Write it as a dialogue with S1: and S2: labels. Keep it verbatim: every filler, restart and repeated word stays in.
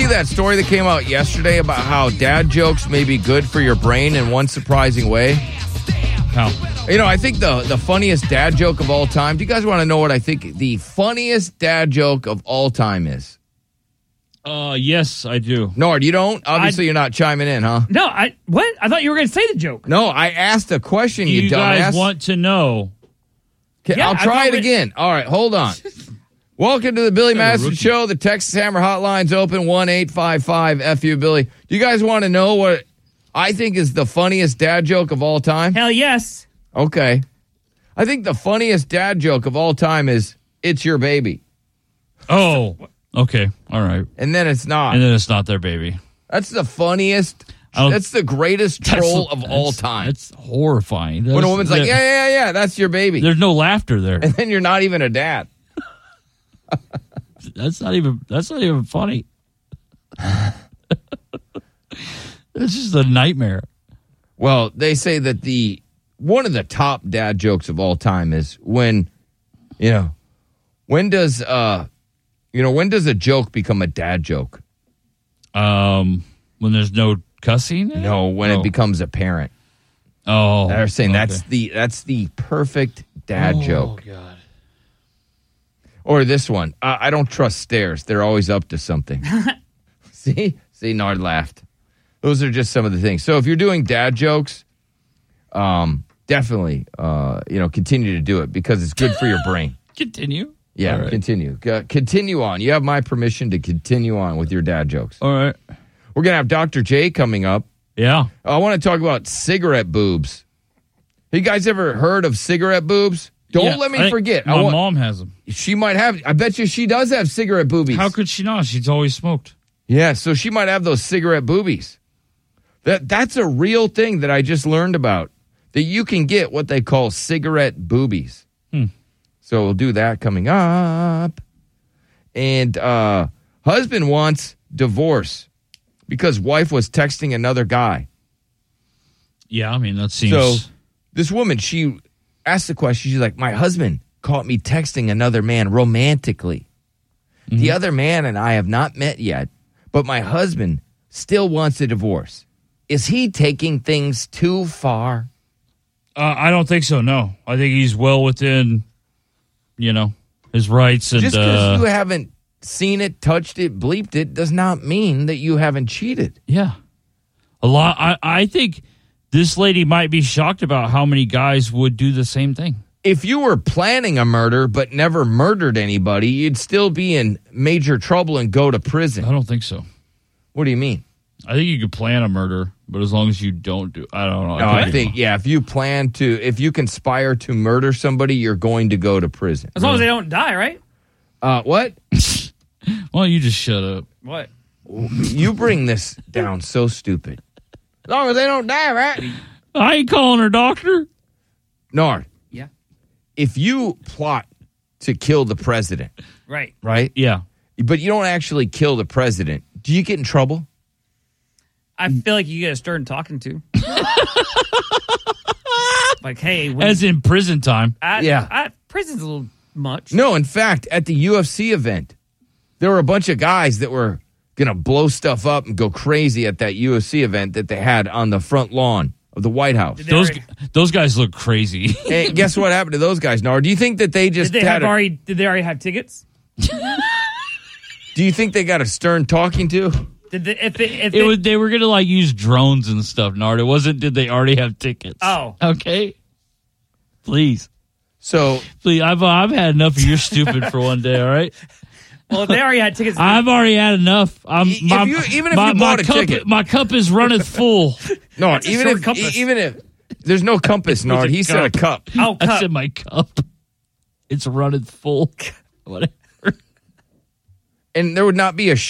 S1: see that story that came out yesterday about how dad jokes may be good for your brain in one surprising way?
S2: How?
S1: You know, I think the, the funniest dad joke of all time, do you guys want to know what I think the funniest dad joke of all time is?
S2: Uh, yes, I do.
S1: Nord, you don't? Obviously, I, you're not chiming in, huh?
S3: No, I what? I thought you were going to say the joke.
S1: No, I asked a question,
S2: Do
S1: you,
S2: you
S1: dumbass.
S2: guys want to know?
S1: Okay,
S3: Yeah,
S1: I'll
S3: I
S1: try it
S3: we-
S1: again. All right, hold on. Welcome to the Billy Madison Show. The Texas Hammer Hotline's open, one eight five five F U Billy. Do you guys want to know what I think is the funniest dad joke of all time?
S3: Hell yes.
S1: Okay. I think the funniest dad joke of all time is, it's your baby.
S2: Oh, okay. All right.
S1: And then it's not.
S2: And then it's not their baby.
S1: That's the funniest,
S2: I'll-
S1: that's the greatest
S2: That's-
S1: troll of all
S2: that's-
S1: time.
S2: It's horrifying.
S1: When a
S2: That's-
S1: woman's like,
S2: that-
S1: yeah, yeah, yeah, that's your baby.
S2: There's no laughter there.
S1: And then you're not even a dad.
S2: That's not even. That's not even funny. It's just a nightmare.
S1: Well, they say that the one of the top dad jokes of all time is when, you know, when does uh, you know, when does a joke become a dad joke?
S2: Um, when there's no cussing. in it?
S1: No, when
S2: Oh.
S1: it becomes apparent.
S2: Oh,
S1: They're saying
S2: okay.
S1: that's the that's the perfect dad
S2: oh,
S1: joke.
S2: God.
S1: Or this one, I, I don't trust stairs. They're always up to something. See? See, Nard laughed. Those are just some of the things. So if you're doing dad jokes, um, definitely, uh, you know, continue to do it because it's good for your brain.
S2: Continue.
S1: Yeah,
S2: All right.
S1: continue. Uh, continue on. You have my permission to continue on with your dad jokes.
S2: All right.
S1: We're going to have Doctor J coming up.
S2: Yeah.
S1: I want to talk about cigarette boobs. Have you guys ever heard of cigarette boobs? Don't
S2: Yeah,
S1: let me
S2: I think
S1: forget.
S2: My
S1: I want,
S2: mom has them.
S1: She might have. I bet you she does have cigarette boobies.
S2: How could she not? She's always smoked.
S1: Yeah, so she might have those cigarette boobies. That that's a real thing that I just learned about. That you can get what they call cigarette boobies.
S2: Hmm.
S1: So we'll do that coming up. And uh, husband wants divorce because wife was texting another guy.
S2: Yeah, I mean that seems.
S1: So this woman, she asked the question. She's like, my husband caught me texting another man romantically. Mm-hmm. The other man and I have not met yet, but my husband still wants a divorce. Is he taking things too far?
S2: Uh, I don't think so. No, I think he's well within, you know, his rights. And
S1: Just because
S2: uh,
S1: you haven't seen it, touched it, bleeped it, does not mean that you haven't cheated.
S2: yeah, a lot. I I think this lady might be shocked about how many guys would do the same thing.
S1: If you were planning a murder but never murdered anybody, you'd still be in major trouble and go to prison.
S2: I don't think so.
S1: What do you mean?
S2: I think you could plan a murder, but as long as you don't do, I don't know.
S1: No,
S2: could
S1: I
S2: be
S1: think,
S2: wrong.
S1: yeah, if you plan to, if you conspire to murder somebody, you're going to go to prison.
S3: As long as they don't die, right?
S1: Uh, what?
S2: Well, you just shut up.
S3: What?
S1: You bring this down so stupid. As long as they don't die, right?
S2: I ain't calling her doctor.
S1: Nard,
S3: Yeah.
S1: if you plot to kill the president,
S3: Right.
S1: right?
S2: Yeah.
S1: But you don't actually kill the president, do you get in trouble?
S3: I feel like you get a stern talking to. Like, hey, when,
S2: As in prison time.
S3: I,
S1: Yeah.
S3: I, prison's a little much.
S1: No, in fact, at the U F C event, there were a bunch of guys that were going to blow stuff up and go crazy at that U F C event that they had on the front lawn of the White House.
S3: Did they
S2: Those
S3: already,
S2: those guys look crazy.
S1: And guess what happened to those guys, Nard? Do you think that they just
S3: did they
S1: had
S3: have
S1: a,
S3: already? Did they already have tickets?
S1: do you think they got a stern talking to?
S3: Did they, if they, if
S2: It
S3: they,
S2: was they were gonna like use drones and stuff, Nard. It wasn't did they already have tickets?
S3: Oh.
S2: Okay. Please.
S1: So
S2: Please. I've I've had enough of your stupid for one day, all right?
S3: well, if they already had tickets.
S2: I've already had enough. I'm
S1: If
S2: my,
S1: you- even if
S2: my,
S1: you
S2: my
S1: bought a
S2: cup,
S1: ticket.
S2: my cup is runneth full.
S1: no,
S3: That's a
S1: even
S3: short
S1: if
S3: compass.
S1: even if there's no compass, Nard.
S2: a
S1: He said a cup.
S3: oh,
S2: I
S3: cup.
S2: said my cup. It's runneth full. Whatever.
S1: And there would not be a